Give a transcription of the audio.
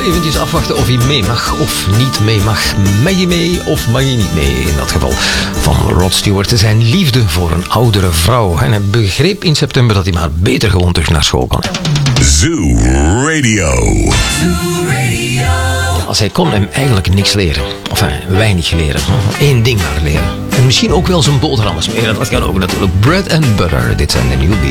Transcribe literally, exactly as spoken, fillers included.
eventjes afwachten of hij mee mag of niet mee mag. Mag je mee of mag je niet mee? In dat geval van Rod Stewart. Zijn liefde voor een oudere vrouw. En hij begreep in september dat hij maar beter gewoon terug naar school kon. Zoo Radio. Zoo Radio. Ja, als hij kon hem eigenlijk niks leren. Of enfin, weinig leren. Eén ding maar leren. En misschien ook wel zijn boterhammen smeren. Dat kan ook natuurlijk. Bread and butter. Dit zijn de nieuwe